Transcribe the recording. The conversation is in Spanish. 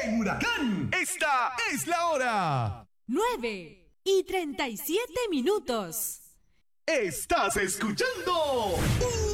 en Huracán. Esta es la hora. 9:37. Estás escuchando